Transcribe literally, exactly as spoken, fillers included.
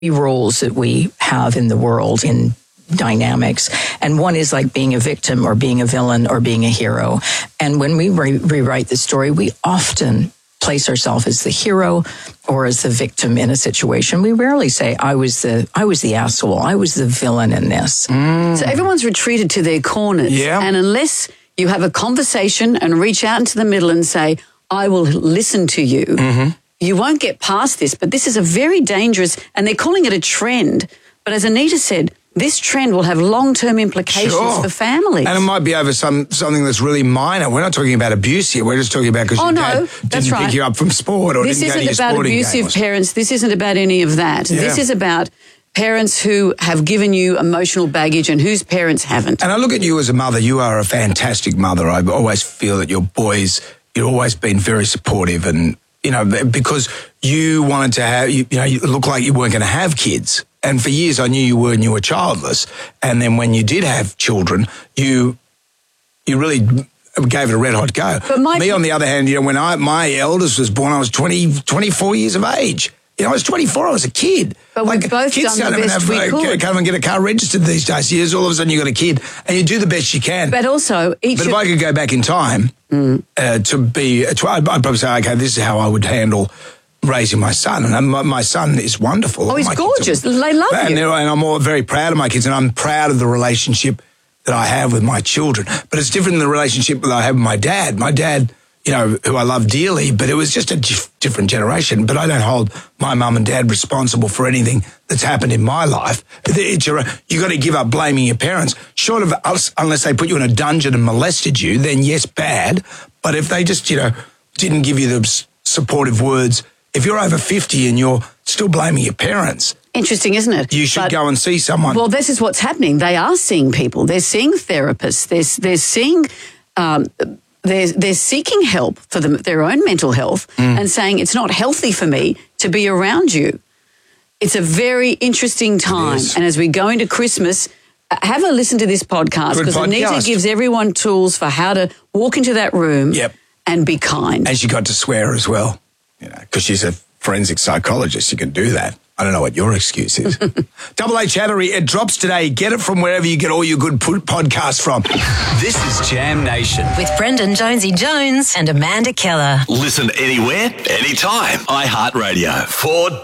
roles that we have in the world in dynamics. And one is like being a victim or being a villain or being a hero. And when we re- rewrite the story, we often place ourselves as the hero or as the victim in a situation. We rarely say, I was the I was the asshole, I was the villain in this. Mm. So everyone's retreated to their corners. Yeah. And unless you have a conversation and reach out into the middle and say, I will listen to you, mm-hmm. you won't get past this. But this is a very dangerous, and they're calling it a trend. But as Anita said, this trend will have long-term implications Sure. for families. And it might be over some something that's really minor. We're not talking about abuse here. We're just talking about because Oh, your no, dad that's didn't right. pick you up from sport or This didn't go to isn't your about sporting abusive game or something. parents. This isn't about any of that. Yeah. This is about parents who have given you emotional baggage and whose parents haven't. And I look at you as a mother. You are a fantastic mother. I always feel that your boys, you've always been very supportive and, you know, because you wanted to have, you, you know, you look like you weren't going to have kids. And for years I knew you were and you were childless. And then when you did have children, you you really gave it a red hot go. But my Me, on the other hand, you know, when I my eldest was born, I was twenty, twenty-four years of age. You know, I was twenty-four, I was a kid. But we've both kids done the don't even best have, we uh, could. Can't even get a car registered these days. Years, all of a sudden you've got a kid and you do the best you can. But also, each But of, if I could go back in time mm. uh, to be, to, I'd probably say, okay, this is how I would handle raising my son. And my, my son is wonderful. Oh, he's My kids gorgeous. are- They love and you. they're- And I'm all very proud of my kids and I'm proud of the relationship that I have with my children. But it's different than the relationship that I have with my dad. My dad, you know, who I love dearly, but it was just a dif- different generation. But I don't hold my mum and dad responsible for anything that's happened in my life. It's your, you got to give up blaming your parents. Short of us, unless they put you in a dungeon and molested you, then yes, bad. But if they just, you know, didn't give you the s- supportive words, if you're over fifty and you're still blaming your parents, interesting, isn't it? you should But- go and see someone. Well, this is what's happening. They are seeing people. They're seeing therapists. They're, they're seeing, um, they're, they're seeking help for them, their own mental health Mm. and saying it's not healthy for me to be around you. It's a very interesting time. is. And as we go into Christmas, uh, have a listen to this podcast Good because Anita podcast. gives everyone tools for how to walk into that room Yep. and be kind. And she got to swear as well, you know, because she's a forensic psychologist. You can do that. I don't know what your excuse is. Double A Chattery, it drops today. Get it from wherever you get all your good po- podcasts from. This is Jam Nation. With Brendan Jonesy Jones and Amanda Keller. Listen anywhere, anytime. iHeartRadio for